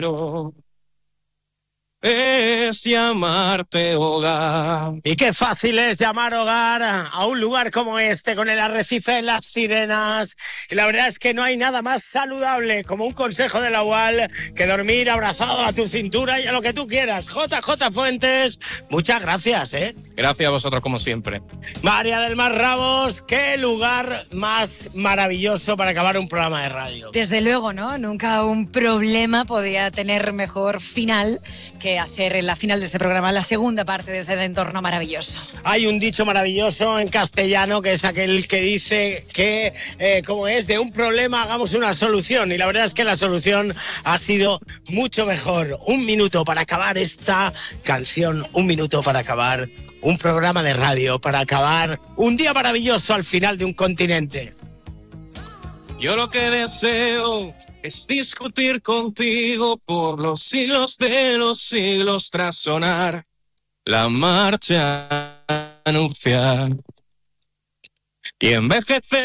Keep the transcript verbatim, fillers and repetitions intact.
es llamarte hogar. Y qué fácil es llamar hogar a un lugar como este, con el arrecife de las sirenas. Y la verdad es que no hay nada más saludable como un consejo de la U A L que dormir abrazado a tu cintura y a lo que tú quieras. J J Fuentes, muchas gracias, ¿eh? Gracias a vosotros como siempre. María del Mar Ramos, qué lugar más maravilloso para acabar un programa de radio. Desde luego, ¿no? Nunca un problema podía tener mejor final que hacer en la final de este programa la segunda parte de ese entorno maravilloso. Hay un dicho maravilloso en castellano que es aquel que dice que, eh, como es, de un problema hagamos una solución. Y la verdad es que la solución ha sido mucho mejor. Un minuto para acabar esta canción, un minuto para acabar un programa de radio, para acabar un día maravilloso al final de un continente. Yo lo que deseo es discutir contigo por los siglos de los siglos tras sonar la marcha anunciar y envejecer.